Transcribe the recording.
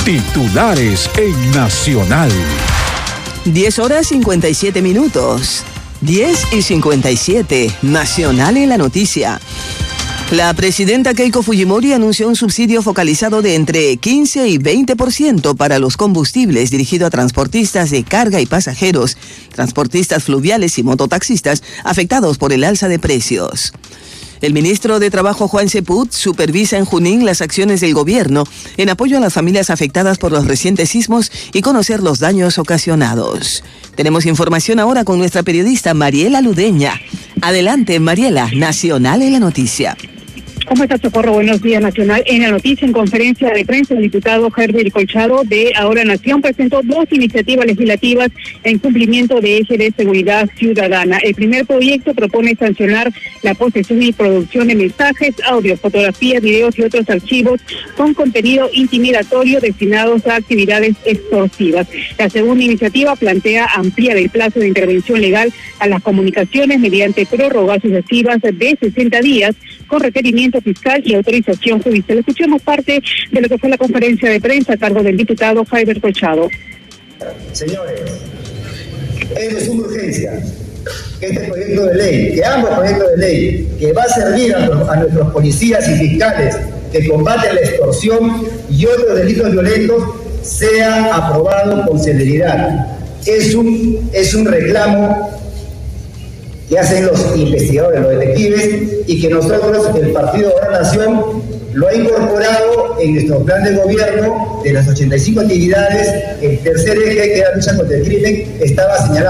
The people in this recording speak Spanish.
Titulares en Nacional. 10:57. 10:57. Nacional en la noticia. La presidenta Keiko Fujimori anunció un subsidio focalizado de entre 15 y 20% para los combustibles dirigido a transportistas de carga y pasajeros, transportistas fluviales y mototaxistas afectados por el alza de precios. El ministro de Trabajo, Juan Ceput, supervisa en Junín las acciones del gobierno en apoyo a las familias afectadas por los recientes sismos y conocer los daños ocasionados. Tenemos información ahora con nuestra periodista Mariela Ludeña. Adelante, Mariela, Nacional en la noticia. ¿Cómo está, Socorro? Buenos días, Nacional. En la noticia, en conferencia de prensa, el diputado Herbert Colchado de Ahora Nación presentó 2 iniciativas legislativas en cumplimiento de eje de seguridad ciudadana. El primer proyecto propone sancionar la posesión y producción de mensajes, audio, fotografías, videos y otros archivos con contenido intimidatorio destinados a actividades extorsivas. La segunda iniciativa plantea ampliar el plazo de intervención legal a las comunicaciones mediante prórrogas sucesivas de 60 días con requerimiento fiscal y autorización judicial. Escuchemos parte de lo que fue la conferencia de prensa a cargo del diputado Herbert Colchado. Señores, es una urgencia que este proyecto de ley, que ambos proyectos de ley, que va a servir a nuestros policías y fiscales que combaten la extorsión y otros delitos violentos, sea aprobado con celeridad. Es un reclamo que hacen los investigadores, los detectives, y que nosotros, el Partido Ahora Nación, lo ha incorporado en nuestro plan de gobierno. De las 85 actividades, el tercer eje, que era lucha contra el crimen, estaba señalado.